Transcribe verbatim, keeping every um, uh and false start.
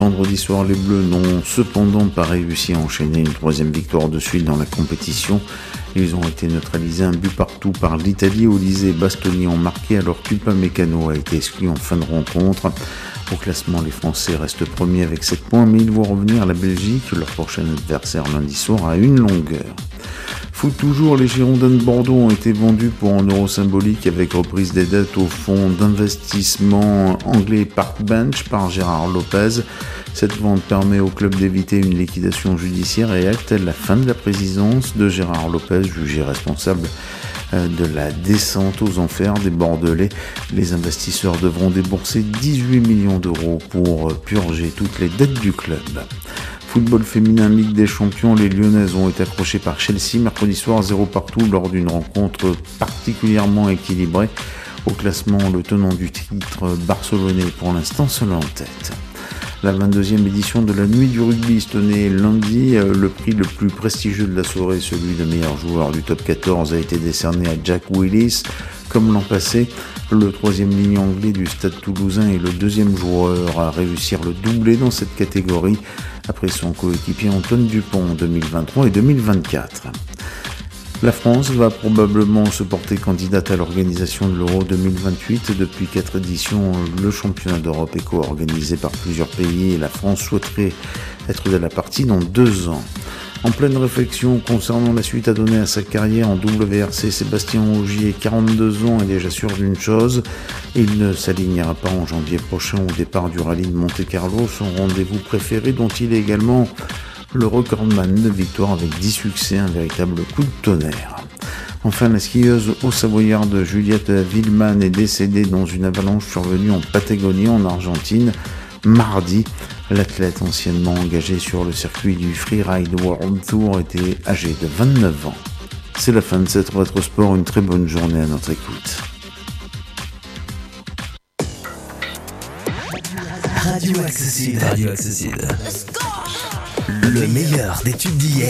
Vendredi soir, les Bleus n'ont cependant pas réussi à enchaîner une troisième victoire de suite dans la compétition. Ils ont été neutralisés un but partout par l'Italie. Olise et Bastoni ont marqué alors qu'Upamecano a été exclu en fin de rencontre. Au classement, les Français restent premiers avec sept points, mais ils vont revenir à la Belgique, leur prochain adversaire lundi soir, à une longueur. Foot toujours, les Girondins de Bordeaux ont été vendus pour un euro symbolique avec reprise des dettes au fonds d'investissement anglais Park Bench par Gérard Lopez. Cette vente permet au club d'éviter une liquidation judiciaire et acte la fin de la présidence de Gérard Lopez, jugé responsable de la descente aux enfers des Bordelais. Les investisseurs devront débourser dix-huit millions d'euros pour purger toutes les dettes du club. Football féminin, Ligue des Champions, les Lyonnaises ont été accrochées par Chelsea mercredi soir zéro partout lors d'une rencontre particulièrement équilibrée. Au classement, le tenant du titre barcelonais est pour l'instant seul en tête. La vingt-deuxième édition de la Nuit du rugby se tenait lundi. Le prix le plus prestigieux de la soirée, celui de meilleur joueur du top quatorze, a été décerné à Jack Willis. Comme l'an passé, le troisième ligne anglais du Stade Toulousain est le deuxième joueur à réussir le doublé dans cette catégorie, après son coéquipier Antoine Dupont en deux mille vingt-trois et deux mille vingt-quatre. La France va probablement se porter candidate à l'organisation de l'Euro deux mille vingt-huit. Depuis quatre éditions, le championnat d'Europe est co-organisé par plusieurs pays et la France souhaiterait être de la partie dans deux ans. En pleine réflexion concernant la suite à donner à sa carrière en W R C, Sébastien Ogier, quarante-deux ans, est déjà sûr d'une chose, il ne s'alignera pas en janvier prochain au départ du rallye de Monte-Carlo, son rendez-vous préféré dont il est également le recordman de victoires avec dix succès, un véritable coup de tonnerre. Enfin, la skieuse haut-savoyarde Juliette Villeman est décédée dans une avalanche survenue en Patagonie, en Argentine, mardi. L'athlète anciennement engagé sur le circuit du Freeride World Tour était âgé de vingt-neuf ans. C'est la fin de cette Rétro Sport, une très bonne journée à notre écoute. Radio Accessible. Radio Accessible. Le meilleur des tubes d'hier